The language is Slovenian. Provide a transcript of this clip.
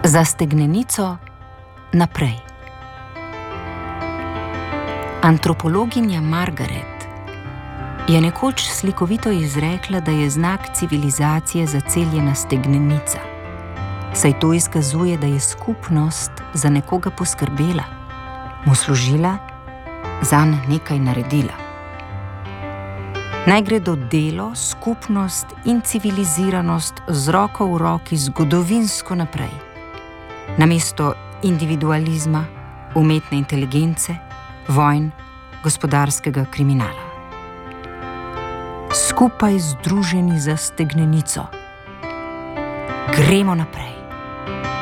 Za stegnenico naprej. Antropologinja Margaret je nekoč slikovito izrekla, da je znak civilizacije zaceljena stegnenica, saj to izkazuje, da je skupnost za nekoga poskrbela, mu služila, zanj nekaj naredila. Naj gredo delo, skupnost in civiliziranost z roko v roki zgodovinsko naprej, namesto individualizma, umetne inteligence, vojn, gospodarskega kriminala. Skupaj združeni za stegnenico. Gremo naprej.